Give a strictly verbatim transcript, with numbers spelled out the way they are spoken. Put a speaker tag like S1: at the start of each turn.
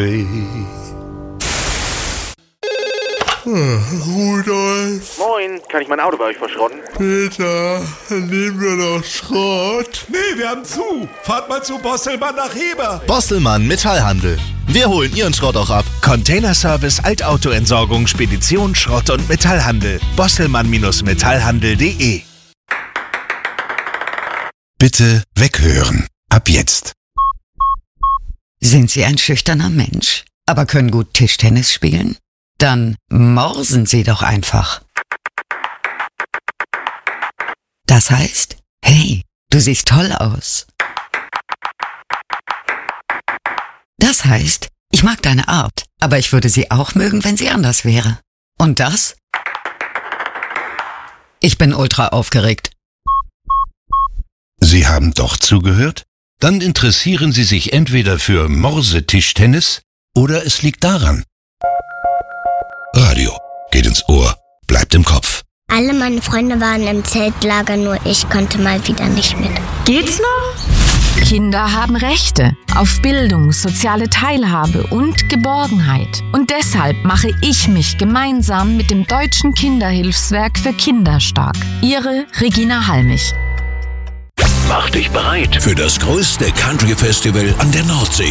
S1: away.
S2: Rudolf.
S3: Moin, kann ich mein Auto bei euch verschrotten?
S2: Peter, nehmen wir doch Schrott.
S4: Nee, wir haben zu. Fahrt mal zu Bosselmann nach Heber.
S5: Bosselmann Metallhandel. Wir holen Ihren Schrott auch ab.
S6: Containerservice, Altautoentsorgung, Spedition, Schrott und Metallhandel. Bosselmann Metallhandel punkt de.
S1: Bitte weghören. Ab jetzt.
S7: Sind Sie ein schüchterner Mensch, aber können gut Tischtennis spielen? Dann morsen Sie doch einfach. Das heißt, hey, du siehst toll aus. Das heißt, ich mag deine Art, aber ich würde sie auch mögen, wenn sie anders wäre. Und das? Ich bin ultra aufgeregt.
S1: Sie haben doch zugehört? Dann interessieren Sie sich entweder für Morse-Tischtennis oder es liegt daran. Radio geht ins Ohr, bleibt im Kopf.
S8: Alle meine Freunde waren im Zeltlager, nur ich konnte mal wieder nicht mit.
S9: Geht's noch? Kinder haben Rechte auf Bildung, soziale Teilhabe und Geborgenheit. Und deshalb mache ich mich gemeinsam mit dem Deutschen Kinderhilfswerk für Kinder stark. Ihre Regina Halmich.
S10: Mach dich bereit
S1: Für das größte Country-Festival an der Nordsee.